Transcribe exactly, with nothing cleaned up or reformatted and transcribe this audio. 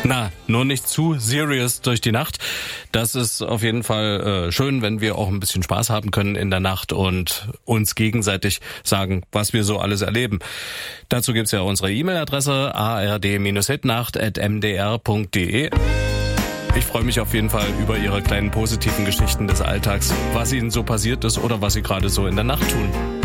Na, nur nicht zu serious durch die Nacht. Das ist auf jeden Fall äh, schön, wenn wir auch ein bisschen Spaß haben können in der Nacht und uns gegenseitig sagen, was wir so alles erleben. Dazu gibt's ja unsere E-Mail-Adresse a r d hitnacht at m d r punkt d e. Ich freue mich auf jeden Fall über Ihre kleinen positiven Geschichten des Alltags, was Ihnen so passiert ist oder was Sie gerade so in der Nacht tun.